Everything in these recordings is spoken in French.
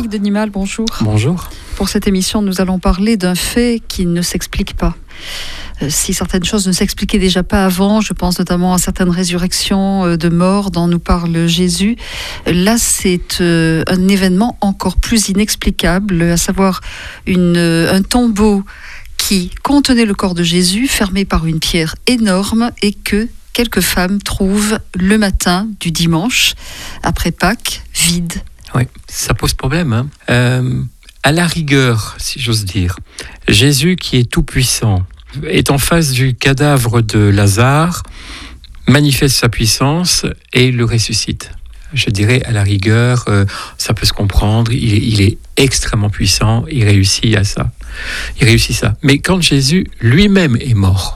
Éric Denimal, bonjour. Bonjour. Pour cette émission, nous allons parler d'un fait qui ne s'explique pas. Si certaines choses ne s'expliquaient déjà pas avant, je pense notamment à certaines résurrections de morts dont nous parle Jésus, là c'est un événement encore plus inexplicable, à savoir un tombeau qui contenait le corps de Jésus, fermé par une pierre énorme, et que quelques femmes trouvent le matin du dimanche, après Pâques, vide. Oui, ça pose problème. À la rigueur, si j'ose dire, Jésus qui est tout puissant, est en face du cadavre de Lazare, manifeste sa puissance et le ressuscite. Je dirais, à la rigueur, ça peut se comprendre, il est extrêmement puissant, il réussit à ça. Il réussit ça. Mais quand Jésus lui-même est mort,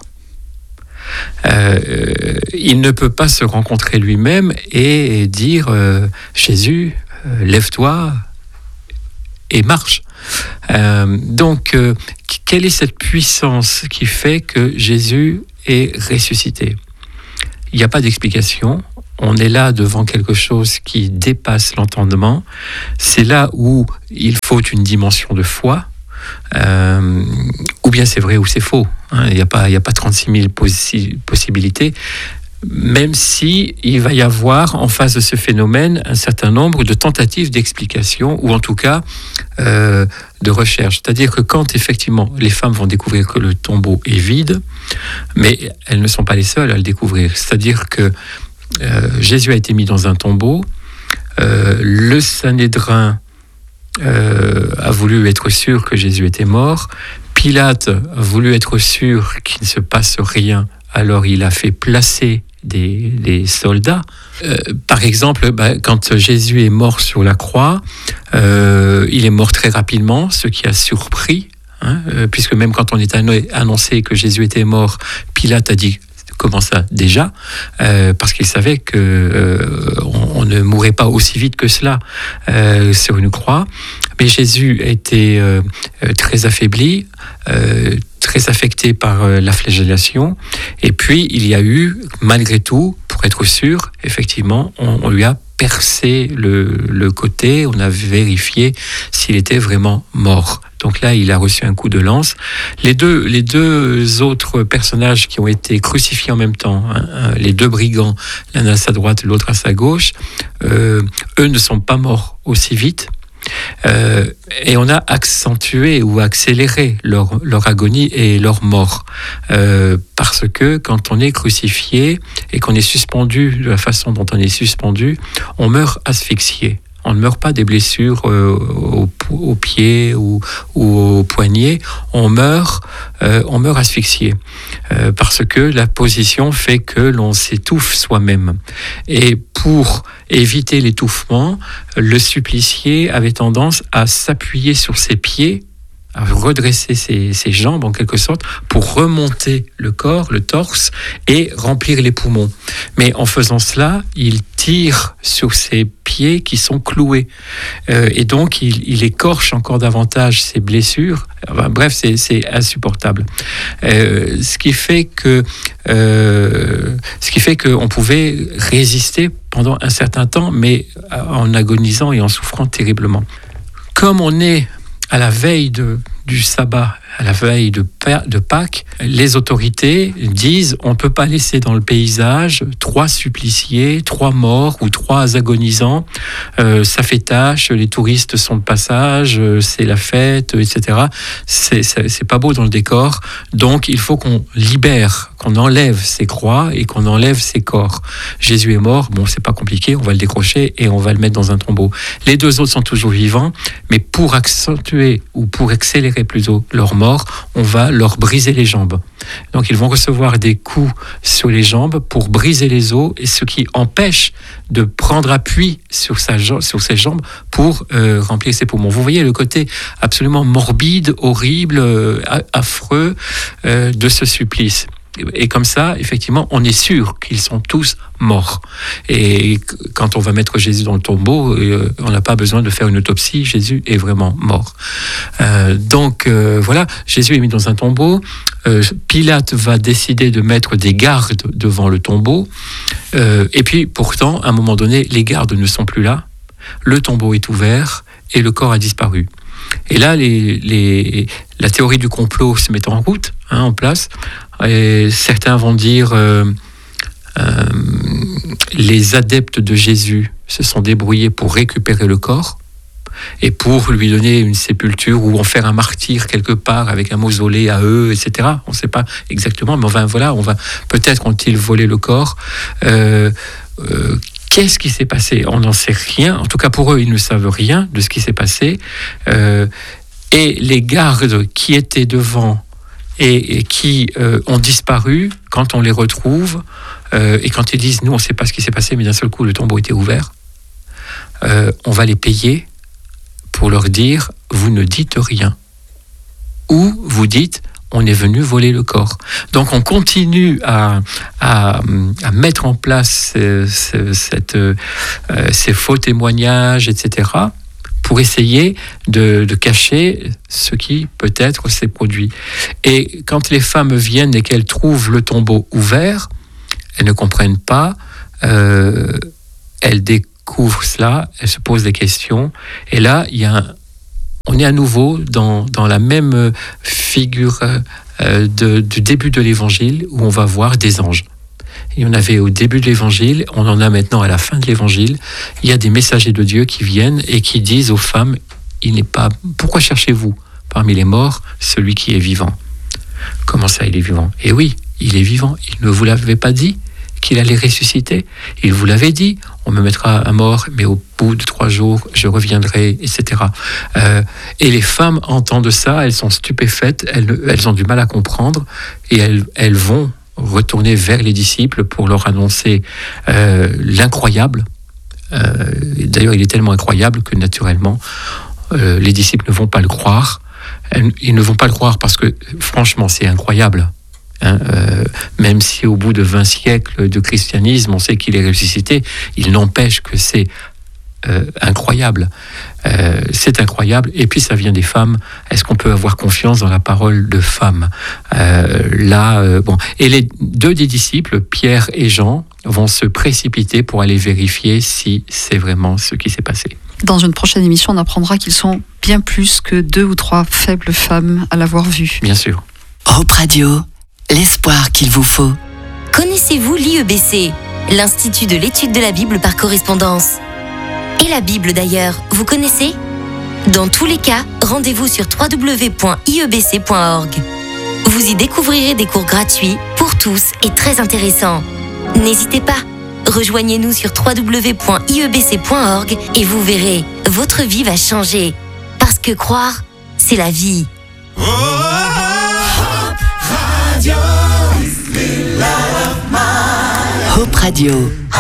il ne peut pas se rencontrer lui-même et dire Jésus, lève-toi et marche. Donc, quelle est cette puissance qui fait que Jésus est ressuscité ? Il n'y a pas d'explication. On est là devant quelque chose qui dépasse l'entendement. C'est là où il faut une dimension de foi. Ou bien c'est vrai ou c'est faux. Il n'y a pas 36 000 possibilités. Même si il va y avoir en face de ce phénomène un certain nombre de tentatives d'explication ou en tout cas de recherche. C'est-à-dire que quand effectivement les femmes vont découvrir que le tombeau est vide, mais elles ne sont pas les seules à le découvrir. C'est-à-dire que Jésus a été mis dans un tombeau, le Sanhédrin a voulu être sûr que Jésus était mort, Pilate a voulu être sûr qu'il ne se passe rien, alors il a fait placer des soldats. Par exemple, quand Jésus est mort sur la croix, il est mort très rapidement, ce qui a surpris, puisque même quand on est annoncé que Jésus était mort, Pilate a dit « Comment ça déjà ?» parce qu'il savait qu'on ne mourrait pas aussi vite que cela sur une croix. Mais Jésus était très affaibli, très affecté par la flagellation. Et puis, il y a eu, malgré tout, pour être sûr, effectivement, on lui a percé le côté, on a vérifié s'il était vraiment mort. Donc là, il a reçu un coup de lance. Les deux autres personnages qui ont été crucifiés en même temps, les deux brigands, l'un à sa droite, l'autre à sa gauche, eux ne sont pas morts aussi vite. Et on a accentué ou accéléré leur agonie et leur mort. Parce que quand on est crucifié et qu'on est suspendu de la façon dont on est suspendu, on meurt asphyxié. On ne meurt pas des blessures aux pieds ou aux poignets. On meurt asphyxié. Parce que la position fait que l'on s'étouffe soi-même. Et pour éviter l'étouffement, le supplicié avait tendance à s'appuyer sur ses pieds, à redresser ses jambes en quelque sorte, pour remonter le corps, le torse, et remplir les poumons. Mais en faisant cela, il tire sur ses pieds qui sont cloués. Et donc, il écorche encore davantage ses blessures. Enfin, bref, c'est insupportable. Ce qui fait qu'on pouvait résister pendant un certain temps, mais en agonisant et en souffrant terriblement. Comme on est à la veille du sabbat, à la veille de Pâques, les autorités disent on ne peut pas laisser dans le paysage 3 suppliciés, 3 morts ou 3 agonisants. Ça fait tâche, les touristes sont de passage, c'est la fête, etc. C'est pas beau dans le décor. Donc il faut qu'on libère, qu'on enlève ces croix et qu'on enlève ces corps. Jésus est mort, bon c'est pas compliqué, on va le décrocher et on va le mettre dans un tombeau. Les 2 autres sont toujours vivants, mais pour accentuer ou pour accélérer plutôt leur mort, on va leur briser les jambes. Donc ils vont recevoir des coups sur les jambes pour briser les os, et ce qui empêche de prendre appui sur ses jambes pour remplir ses poumons. Vous voyez le côté absolument morbide, horrible, affreux de ce supplice. Et comme ça, effectivement, on est sûr qu'ils sont tous morts. Et quand on va mettre Jésus dans le tombeau, on n'a pas besoin de faire une autopsie, Jésus est vraiment mort. Donc voilà, Jésus est mis dans un tombeau. Pilate va décider de mettre des gardes devant le tombeau. Et puis pourtant, à un moment donné, les gardes ne sont plus là. le tombeau est ouvert et le corps a disparu. Et là, la théorie du complot se met en route, en place. Et certains vont dire les adeptes de Jésus se sont débrouillés pour récupérer le corps et pour lui donner une sépulture ou en faire un martyr quelque part avec un mausolée à eux, etc. On ne sait pas exactement, mais peut-être ont-ils volé le corps. Qu'est-ce qui s'est passé ? On n'en sait rien. En tout cas, pour eux, ils ne savent rien de ce qui s'est passé. Et les gardes qui étaient devant et qui ont disparu, quand on les retrouve, et quand ils disent « Nous, on ne sait pas ce qui s'est passé, mais d'un seul coup, le tombeau était ouvert », on va les payer pour leur dire « Vous ne dites rien ». Ou vous dites « On est venu voler le corps ». Donc, on continue à mettre en place ces faux témoignages, etc., pour essayer de cacher ce qui peut-être s'est produit. Et quand les femmes viennent et qu'elles trouvent le tombeau ouvert, elles ne comprennent pas, elles découvrent cela, elles se posent des questions, et là, on est à nouveau dans la même figure du début de l'Évangile, où on va voir des anges. Il y en avait au début de l'Évangile, on en a maintenant à la fin de l'Évangile. Il y a des messagers de Dieu qui viennent et qui disent aux femmes, pourquoi cherchez-vous parmi les morts celui qui est vivant ? Comment ça, il est vivant ? Eh oui, il est vivant. Il ne vous l'avait pas dit qu'il allait ressusciter. Il vous l'avait dit, on me mettra à mort, mais au bout de 3 jours, je reviendrai, etc. Et les femmes entendent ça, elles sont stupéfaites, elles ont du mal à comprendre, et elles vont retourner vers les disciples pour leur annoncer l'incroyable. D'ailleurs, il est tellement incroyable que naturellement, les disciples ne vont pas le croire. Ils ne vont pas le croire parce que, franchement, c'est incroyable. Même si au bout de 20 siècles de christianisme, on sait qu'il est ressuscité, il n'empêche que c'est incroyable. C'est incroyable. Et puis ça vient des femmes. Est-ce qu'on peut avoir confiance dans la parole de femmes ? Et les 2 des disciples, Pierre et Jean, vont se précipiter pour aller vérifier si c'est vraiment ce qui s'est passé. Dans une prochaine émission, on apprendra qu'ils sont bien plus que 2 ou 3 faibles femmes à l'avoir vu. Bien sûr. Hope Radio, l'espoir qu'il vous faut. Connaissez-vous l'IEBC, l'Institut de l'étude de la Bible par correspondance ? Et la Bible d'ailleurs, vous connaissez ? Dans tous les cas, rendez-vous sur www.iebc.org. Vous y découvrirez des cours gratuits pour tous et très intéressants. N'hésitez pas, rejoignez-nous sur www.iebc.org et vous verrez, votre vie va changer. Parce que croire, c'est la vie. Hope Radio.